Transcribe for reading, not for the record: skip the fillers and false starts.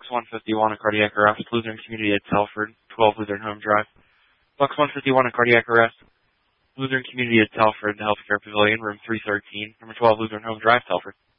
151, a cardiac arrest, Lutheran Community at Telford, 12 Lutheran Home Drive. Box 151, a cardiac arrest, Lutheran Community at Telford, the Healthcare Pavilion, room 313, number 12 Lutheran Home Drive, Telford.